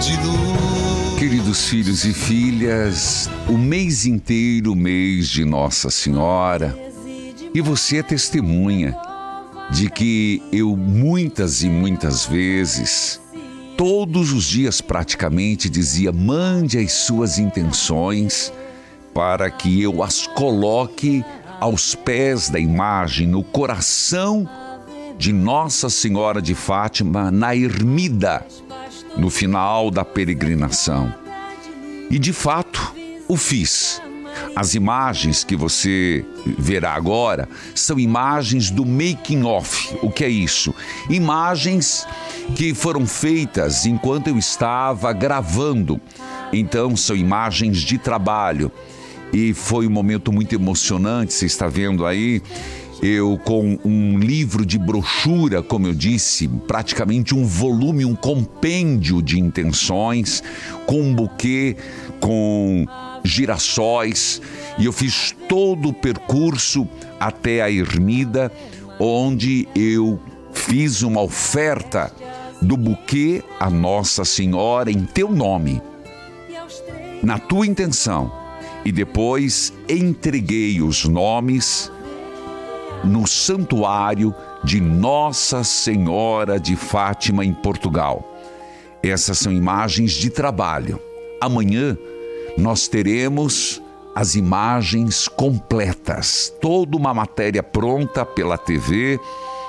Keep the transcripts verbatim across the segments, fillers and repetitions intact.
Queridos filhos e filhas, o mês inteiro, o mês de Nossa Senhora, e você é testemunha de que eu muitas e muitas vezes, todos os dias praticamente, dizia: mande as suas intenções para que eu as coloque aos pés da imagem, no coração de Nossa Senhora de Fátima, na ermida, no final da peregrinação. E de fato, o fiz. As imagens que você verá agora são imagens do making of. O que é isso? Imagens que foram feitas enquanto eu estava gravando. Então, são imagens de trabalho. E foi um momento muito emocionante, você está vendo aí. Eu com um livro de brochura, como eu disse, praticamente um volume, um compêndio de intenções, com um buquê, com girassóis, e eu fiz todo o percurso até a ermida, onde eu fiz uma oferta do buquê a Nossa Senhora em teu nome, na tua intenção, e depois entreguei os nomes no santuário de Nossa Senhora de Fátima, em Portugal. Essas são imagens de trabalho. Amanhã nós teremos as imagens completas, toda uma matéria pronta pela T V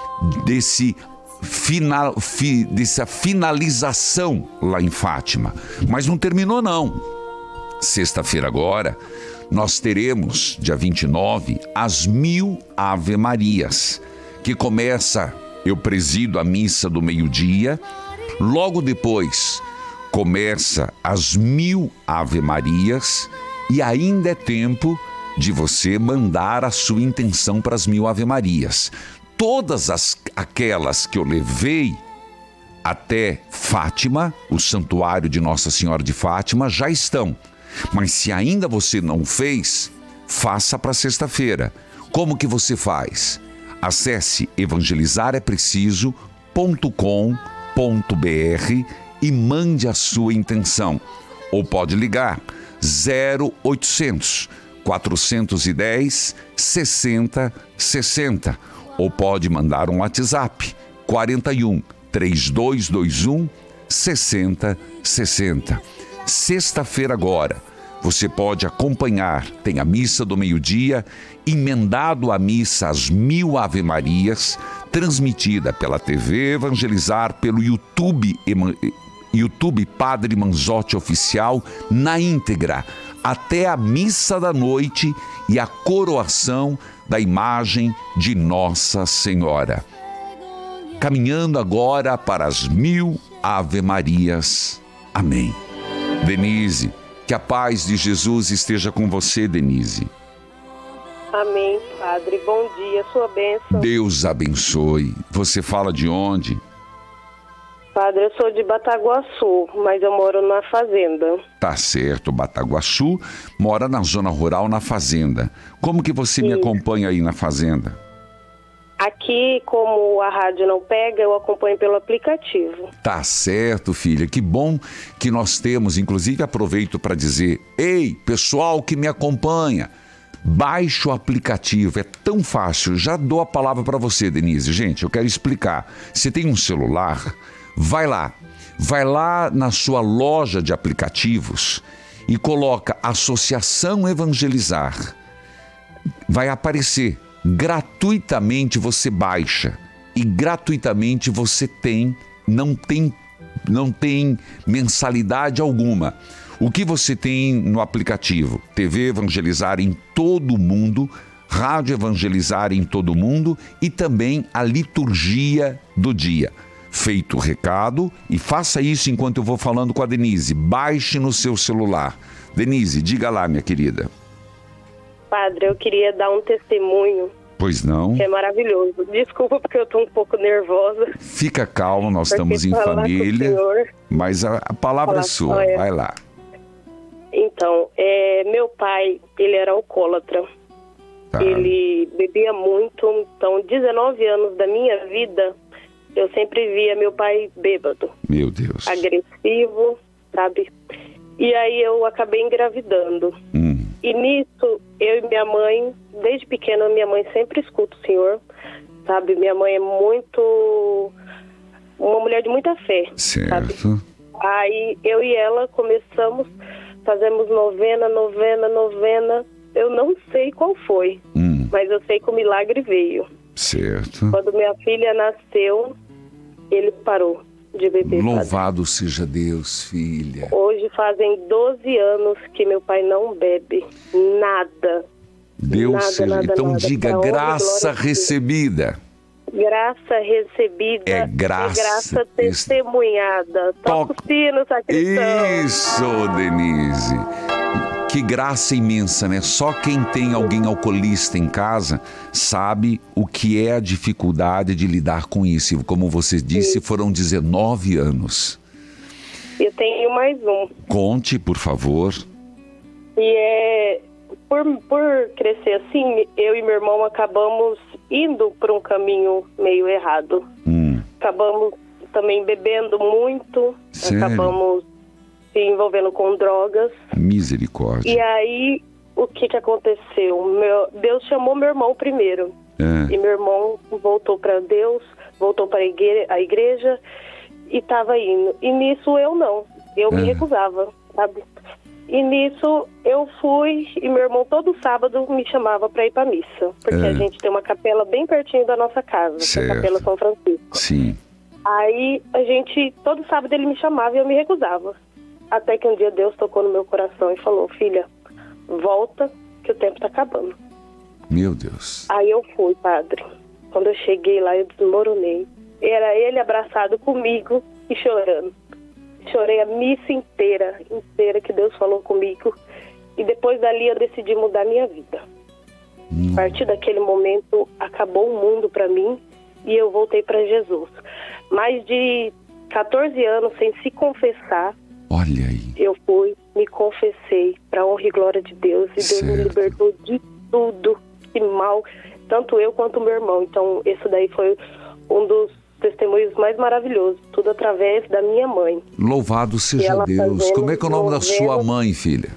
desse final, fi, dessa finalização lá em Fátima. Mas não terminou não. Sexta-feira agora nós teremos, dia vinte e nove, as mil Ave-Marias, que começa, eu presido a missa do meio-dia, logo depois começa as mil Ave-Marias e ainda é tempo de você mandar a sua intenção para as mil Ave-Marias. Todas as, aquelas que eu levei até Fátima, o santuário de Nossa Senhora de Fátima, já estão. Mas se ainda você não fez, faça para sexta-feira. Como que você faz? Acesse evangelizar é preciso ponto com ponto br e mande a sua intenção. Ou pode ligar zero oitocentos, quatrocentos e dez, sessenta, sessenta. Ou pode mandar um WhatsApp quarenta e um, trinta e dois vinte e um, sessenta, sessenta. Sexta-feira agora, você pode acompanhar, tem a missa do meio-dia, emendado à missa as mil Ave-Marias, transmitida pela T V Evangelizar, pelo YouTube, YouTube Padre Manzotti Oficial, na íntegra, até a missa da noite e a coroação da imagem de Nossa Senhora. Caminhando agora para as mil Ave-Marias. Amém. Denise, que a paz de Jesus esteja com você, Denise. Amém, Padre. Bom dia, sua bênção. Deus abençoe. Você fala de onde? Padre, eu sou de Bataguaçu, mas eu moro na fazenda. Tá certo, Bataguaçu, mora na zona rural, na fazenda. Como que você Sim. me acompanha aí na fazenda? Aqui, como a rádio não pega, eu acompanho pelo aplicativo. Tá certo, filha. Que bom que nós temos. Inclusive, aproveito para dizer: ei, pessoal que me acompanha, baixe o aplicativo. É tão fácil. Já dou a palavra para você, Denise. Gente, eu quero explicar. Você tem um celular? Vai lá. Vai lá na sua loja de aplicativos e coloca Associação Evangelizar. Vai aparecer. Gratuitamente você baixa e gratuitamente você tem, não tem, não tem mensalidade alguma. O que você tem no aplicativo? T V Evangelizar em todo o mundo, Rádio Evangelizar em todo o mundo e também a liturgia do dia. Feito o recado, e faça isso enquanto eu vou falando com a Denise. Baixe no seu celular. Denise, diga lá, minha querida. Padre, eu queria dar um testemunho. Pois não. Que é maravilhoso. Desculpa porque eu estou um pouco nervosa. Fica calmo, nós estamos em família. Mas a, a palavra falar é sua, é. Vai lá. Então, é, meu pai, ele era alcoólatra. Tá. Ele bebia muito. Então, dezenove anos da minha vida, eu sempre via meu pai bêbado. Meu Deus. Agressivo, sabe? E aí eu acabei engravidando. Hum. E nisso, eu e minha mãe, desde pequena, minha mãe sempre escuta o Senhor, sabe? Minha mãe é muito... uma mulher de muita fé, certo. Sabe? Aí eu e ela começamos, fazemos novena, novena, novena. Eu não sei qual foi, hum. mas eu sei que o milagre veio. Certo. Quando minha filha nasceu, ele parou de beber. Louvado padre. Seja Deus, filha. Hoje fazem doze anos que meu pai não bebe nada. Deus nada, seja. Nada, então nada. diga graça recebida. Graça recebida é graça, é graça testemunhada. Toca o sino, sacristão. Isso, Denise. Que graça imensa, né? Só quem tem alguém alcoolista em casa sabe o que é a dificuldade de lidar com isso. E como você disse, Sim. foram dezenove anos. Eu tenho mais um. Conte, por favor. E é... Por, por crescer assim, eu e meu irmão acabamos indo por um caminho meio errado. Hum. Acabamos também bebendo muito. Sério? Acabamos se envolvendo com drogas. Misericórdia. E aí, o que que aconteceu? Meu, Deus chamou meu irmão primeiro. É. E meu irmão voltou para Deus, voltou para a igreja e estava indo. E nisso eu não. Eu é. me recusava, sabe? E nisso eu fui e meu irmão todo sábado me chamava para ir para missa. Porque é. a gente tem uma capela bem pertinho da nossa casa, certo. a Capela São Francisco. Sim. Aí a gente, todo sábado ele me chamava e eu me recusava. Até que um dia Deus tocou no meu coração e falou: filha, volta que o tempo tá acabando. Meu Deus. Aí eu fui, padre. Quando eu cheguei lá, eu desmoronei. Era ele abraçado comigo e chorando. Chorei a missa inteira, inteira que Deus falou comigo. E depois dali eu decidi mudar minha vida. Hum. A partir daquele momento, acabou o mundo para mim e eu voltei para Jesus. Mais de catorze anos sem se confessar. Olha aí. Eu fui, me confessei para honra e glória de Deus. E certo. Deus me libertou de tudo, de mal, tanto eu quanto meu irmão. Então, esse daí foi um dos testemunhos mais maravilhosos, tudo através da minha mãe. Louvado seja Deus. Como é que é o nome da sua mãe, filha?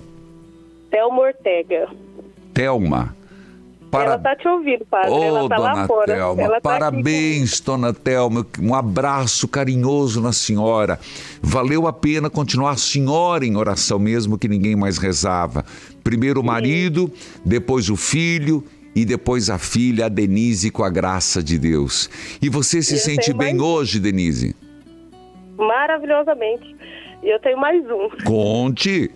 Thelma Ortega. Thelma. Para... Ela está te ouvindo, padre. Oh, ela tá dona lá fora. Thelma, ela parabéns, tá dona Thelma. Um abraço carinhoso na senhora. Valeu a pena continuar a senhora em oração, mesmo que ninguém mais rezava. Primeiro o marido, depois o filho e depois a filha, a Denise, com a graça de Deus. E você se eu sente bem mais... hoje, Denise? Maravilhosamente. E eu tenho mais um. Conte.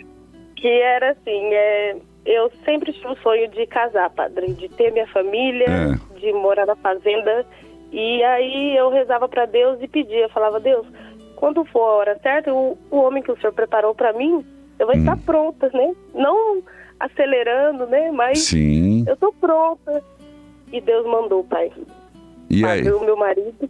Que era assim, é... eu sempre tive o sonho de casar, padre, de ter minha família, é. de morar na fazenda. E aí eu rezava para Deus e pedia, falava: Deus, quando for a hora certa, o, o homem que o Senhor preparou para mim, eu vou hum. estar pronta, né? Não acelerando, né? Mas Sim. eu tô pronta. E Deus mandou, pai. E aí? O meu marido.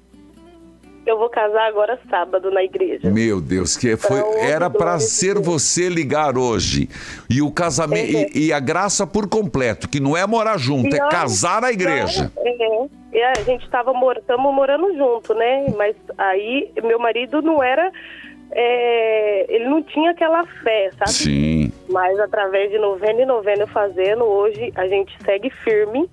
Eu vou casar agora sábado na igreja. Meu Deus, que foi, era para ser você ligar hoje. E o casamento, é. e, e a graça por completo, que não é morar junto, e é casar na igreja. É, é. A gente estava mor- morando junto, né? Mas aí meu marido não era... É, ele não tinha aquela fé, sabe? Sim. Mas através de novena e novena fazendo, hoje a gente segue firme.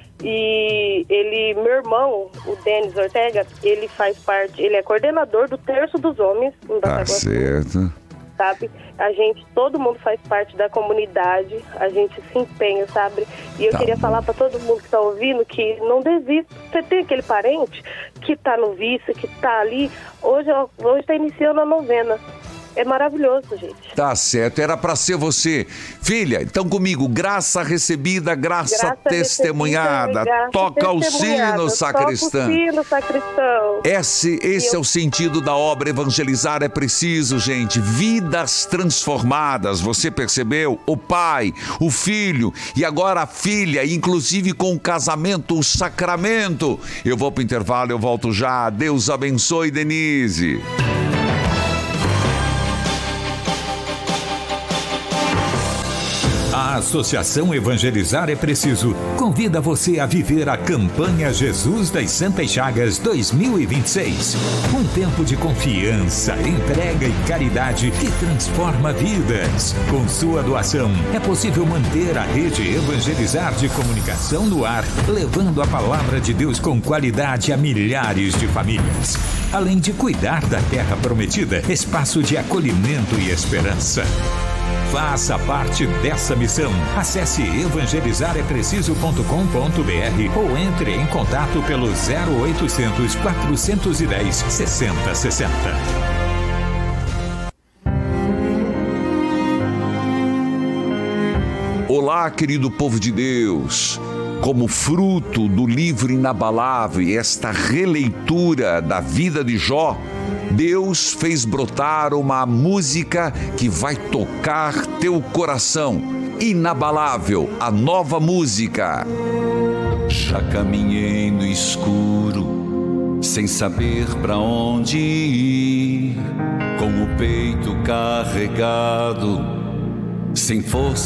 E ele, meu irmão, o Denis Ortega, ele faz parte, ele é coordenador do Terço dos Homens. Tá certo. Sabe? A gente, todo mundo faz parte da comunidade, a gente se empenha, sabe? E eu tá queria bom. falar para todo mundo que tá ouvindo que não desista. Você tem aquele parente que tá no vício, que tá ali, hoje, hoje tá iniciando a novena. É maravilhoso, gente. Tá certo, era para ser você. Filha, então comigo, graça recebida, graça, graça testemunhada. Recebida, graça Toca o sino, sacristão. Toca o sino, sacristão. Esse, esse eu... é o sentido da obra. Evangelizar é preciso, gente. Vidas transformadas, você percebeu? O pai, o filho e agora a filha, inclusive com o casamento, o sacramento. Eu vou pro intervalo, eu volto já. Deus abençoe, Denise. A A Associação Evangelizar é Preciso convida você a viver a campanha Jesus das Santas Chagas dois mil e vinte e seis. Um tempo de confiança, entrega e caridade que transforma vidas. Com sua doação, é possível manter a rede Evangelizar de comunicação no ar, levando a palavra de Deus com qualidade a milhares de famílias. Além de cuidar da terra prometida, espaço de acolhimento e esperança. Faça parte dessa missão. Acesse evangelizar é preciso ponto com ponto br ou entre em contato pelo zero oitocentos, quatrocentos e dez, sessenta sessenta. Olá, querido povo de Deus. Como fruto do livro inabalável e esta releitura da vida de Jó, Deus fez brotar uma música que vai tocar teu coração. Inabalável, a nova música. Já caminhei no escuro, sem saber pra onde ir, com o peito carregado, sem força.